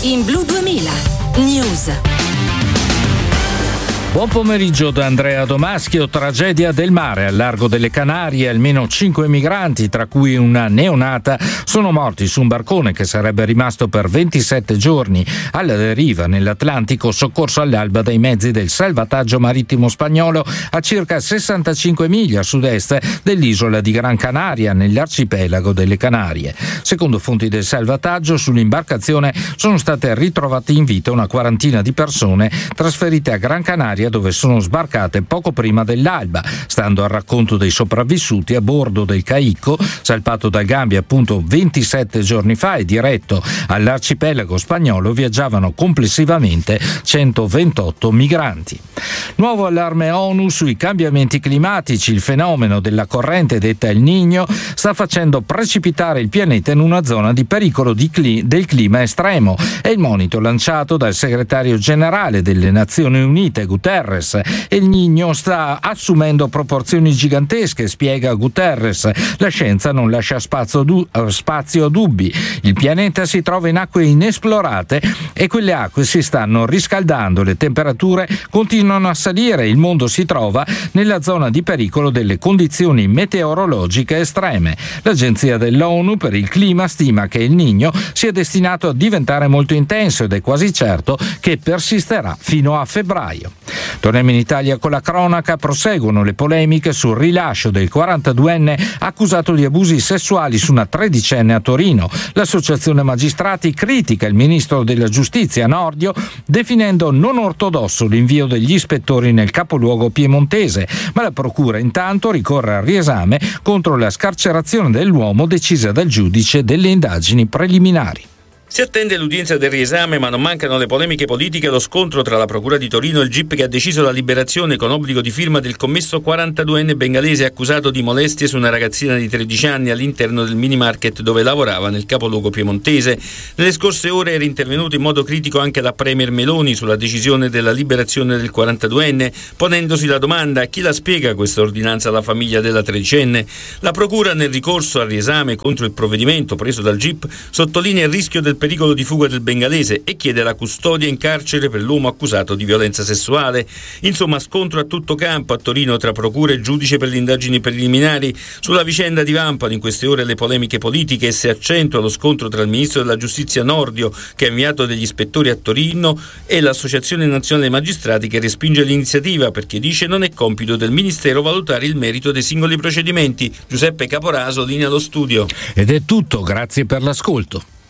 in Blu 2000 News. Buon pomeriggio da Andrea Domaschio. Tragedia del mare al largo delle Canarie. Almeno 5 migranti, tra cui una neonata, sono morti su un barcone che sarebbe rimasto per 27 giorni alla deriva nell'Atlantico, soccorso all'alba dai mezzi del salvataggio marittimo spagnolo a circa 65 miglia a sud-est dell'isola di Gran Canaria, nell'arcipelago delle Canarie. Secondo fonti del salvataggio, sull'imbarcazione sono state ritrovate in vita una quarantina di persone trasferite a Gran Canaria, dove sono sbarcate poco prima dell'alba. Stando al racconto dei sopravvissuti, a bordo del Caicco, salpato dal Gambia appunto 27 giorni fa e diretto all'arcipelago spagnolo, viaggiavano complessivamente 128 migranti. Nuovo allarme ONU sui cambiamenti climatici. Il fenomeno della corrente detta El Niño sta facendo precipitare il pianeta in una zona di pericolo del clima estremo. È il monito lanciato dal segretario generale delle Nazioni Unite, Guterres. El Niño sta assumendo proporzioni gigantesche, spiega Guterres. La scienza non lascia spazio a dubbi. Il pianeta si trova in acque inesplorate e quelle acque si stanno riscaldando, le temperature continuano a salire, il mondo si trova nella zona di pericolo delle condizioni meteorologiche estreme. L'Agenzia dell'ONU per il clima stima che il Niño sia destinato a diventare molto intenso ed è quasi certo che persisterà fino a febbraio. Torniamo in Italia con la cronaca. Proseguono le polemiche sul rilascio del 42enne accusato di abusi sessuali su una 13enne a Torino. L'associazione magistrati critica il ministro della giustizia Nordio, definendo non ortodosso l'invio degli ispettori nel capoluogo piemontese, ma la procura intanto ricorre al riesame contro la scarcerazione dell'uomo decisa dal giudice delle indagini preliminari. Si attende l'udienza del riesame, ma non mancano le polemiche politiche e lo scontro tra la Procura di Torino e il GIP, che ha deciso la liberazione con obbligo di firma del commesso 42enne bengalese accusato di molestie su una ragazzina di 13 anni all'interno del mini market dove lavorava nel capoluogo piemontese. Nelle scorse ore era intervenuto in modo critico anche la Premier Meloni sulla decisione della liberazione del 42enne, ponendosi la domanda: chi la spiega questa ordinanza alla famiglia della 13enne? La Procura, nel ricorso al riesame contro il provvedimento preso dal GIP, sottolinea il rischio del pericolo di fuga del bengalese e chiede la custodia in carcere per l'uomo accusato di violenza sessuale. Insomma, scontro a tutto campo a Torino tra procura e giudice per le indagini preliminari. Sulla vicenda divampano in queste ore le polemiche politiche e si accentua lo scontro tra il ministro della giustizia Nordio, che ha inviato degli ispettori a Torino, e l'Associazione Nazionale dei Magistrati, che respinge l'iniziativa perché dice non è compito del Ministero valutare il merito dei singoli procedimenti. Giuseppe Caporaso, linea allo studio. Ed è tutto, grazie per l'ascolto.